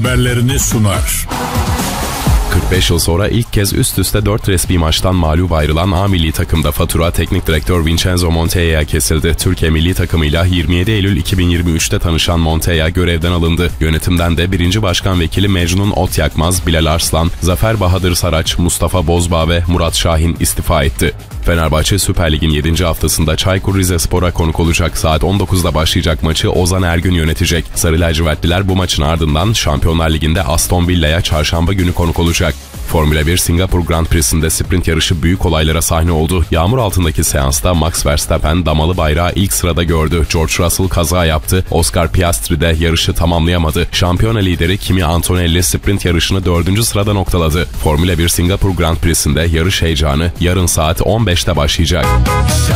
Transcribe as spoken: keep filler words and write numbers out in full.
haberlerini sunar. kırk beş yıl sonra ilk kez üst üste dört resmi maçtan mağlup ayrılan A milli takımda fatura teknik direktör Vincenzo Montella'ya kesildi. Türkiye milli takımıyla yirmi yedi Eylül iki bin yirmi üçte tanışan Montella görevden alındı. Yönetimden de birinci Başkan Vekili Mecnun Otyakmaz, Bilal Arslan, Zafer Bahadır Saraç, Mustafa Bozbağ ve Murat Şahin istifa etti. Fenerbahçe Süper Lig'in yedinci haftasında Çaykur Rizespor'a konuk olacak. Saat on dokuzda başlayacak maçı Ozan Ergün yönetecek. Sarı lacivertliler bu maçın ardından Şampiyonlar Ligi'nde Aston Villa'ya çarşamba günü konuk olacak. Formula bir Singapur Grand Prix'sinde sprint yarışı büyük olaylara sahne oldu. Yağmur altındaki seansta Max Verstappen damalı bayrağı ilk sırada gördü. George Russell kaza yaptı. Oscar Piastri de yarışı tamamlayamadı. Şampiyona lideri Kimi Antonelli sprint yarışını dördüncü sırada noktaladı. Formula bir Singapur Grand Prix'sinde yarış heyecanı yarın saat on beşte başlayacak.